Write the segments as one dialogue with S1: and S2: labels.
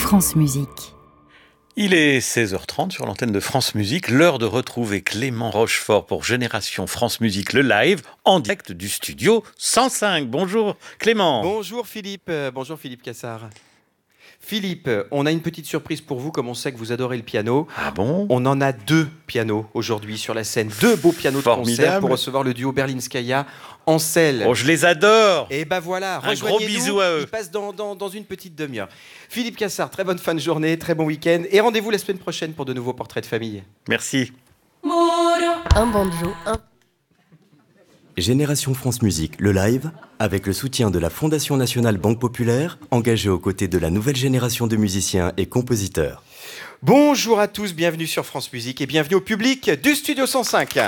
S1: France Musique.
S2: Il est 16h30 sur l'antenne de France Musique, l'heure de retrouver Clément Rochefort pour Génération France Musique, le live, en direct du studio 105. Bonjour Clément.
S3: Bonjour Philippe Cassard. Philippe, on a une petite surprise pour vous, comme on sait que vous adorez le piano.
S2: Ah bon ?
S3: On en a 2 pianos aujourd'hui sur la scène, 2 beaux pianos de concert pour recevoir le duo Berlinskaya en selle.
S2: Oh, je les adore.
S3: Et ben voilà,
S2: un gros bisou à eux.
S3: Ils passent dans une petite demi-heure. Philippe Cassard, très bonne fin de journée, très bon week-end et rendez-vous la semaine prochaine pour de nouveaux portraits de famille.
S2: Merci.
S4: Un banjo,
S5: Génération France Musique, le live, avec le soutien de la Fondation Nationale Banque Populaire, engagée aux côtés de la nouvelle génération de musiciens et compositeurs.
S3: Bonjour à tous, bienvenue sur France Musique et bienvenue au public du Studio 105.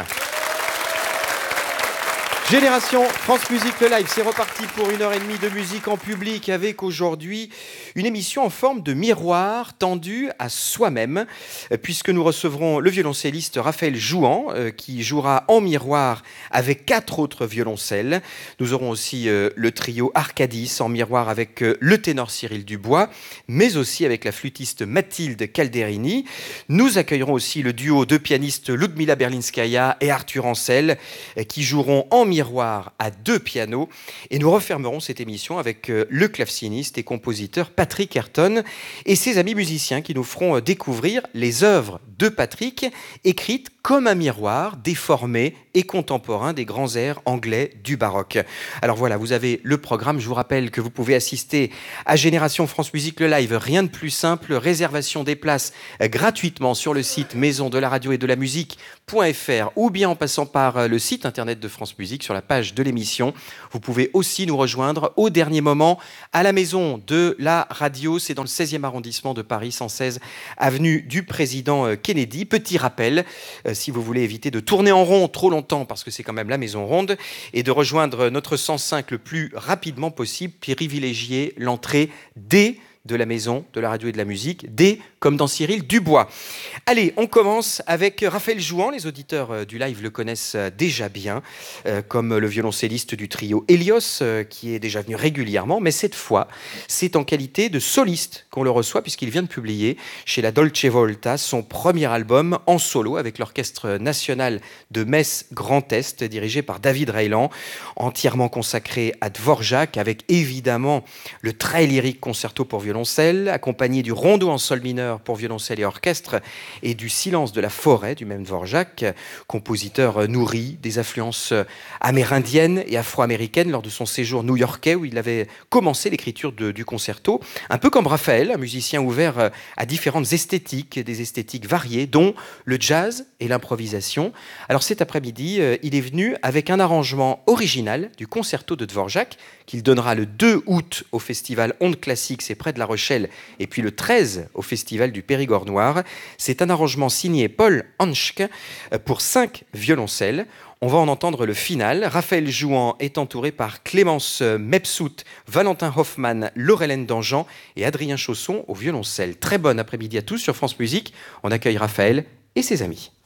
S3: Génération France Musique, le live, c'est reparti pour 1h30 de musique en public avec aujourd'hui une émission en forme de miroir tendu à soi-même, puisque nous recevrons le violoncelliste Raphaël Jouan qui jouera en miroir avec 4 autres violoncelles. Nous aurons aussi le trio Arcadis en miroir avec le ténor Cyril Dubois, mais aussi avec la flûtiste Mathilde Calderini. Nous accueillerons aussi le duo de pianistes Ludmila Berlinskaya et Arthur Ancel qui joueront en miroir à 2 pianos et nous refermerons cette émission avec le claveciniste et compositeur Patrick Ayrton et ses amis musiciens qui nous feront découvrir les œuvres de Patrick écrites comme un miroir déformé et contemporain des grands airs anglais du baroque. Alors voilà, vous avez le programme. Je vous rappelle que vous pouvez assister à Génération France Musique le live. Rien de plus simple, réservation des places gratuitement sur le site maison de la radio et de la musique.fr ou bien en passant par le site internet de France Musique sur la page de l'émission. Vous pouvez aussi nous rejoindre au dernier moment à la maison de la radio. C'est dans le 16e arrondissement de Paris, 116 avenue du Président Kennedy. Petit rappel, si vous voulez éviter de tourner en rond trop longtemps, parce que c'est quand même la maison ronde, et de rejoindre notre 105 le plus rapidement possible, privilégier l'entrée D de la maison de la radio et de la musique, D comme dans Cyril Dubois. Allez, on commence avec Raphaël Jouan. Les auditeurs du live le connaissent déjà bien, comme le violoncelliste du trio Helios, qui est déjà venu régulièrement, mais cette fois, c'est en qualité de soliste qu'on le reçoit, puisqu'il vient de publier chez la Dolce Volta son premier album en solo avec l'Orchestre National de Metz Grand Est, dirigé par David Reiland, entièrement consacré à Dvorak, avec évidemment le très lyrique concerto pour violoncelle, accompagné du rondo en sol mineur pour violoncelle et orchestre, et du Silence de la forêt du même Dvorak, compositeur nourri des influences amérindiennes et afro-américaines lors de son séjour new-yorkais où il avait commencé l'écriture du concerto, un peu comme Raphaël, un musicien ouvert à différentes esthétiques, des esthétiques variées, dont le jazz et l'improvisation. Alors cet après-midi, il est venu avec un arrangement original du concerto de Dvorak qu'il donnera le 2 août au festival Ondes Classiques, c'est près de La Rochelle, et puis le 13 au festival du Périgord Noir. C'est un arrangement signé Paul Hanschke pour 5 violoncelles. On va en entendre le final. Raphaël Jouan est entouré par Clémence Mepsout, Valentin Hoffmann, Laurelène Dangean et Adrien Chausson au violoncelle. Très bon après-midi à tous sur France Musique. On accueille Raphaël et ses amis.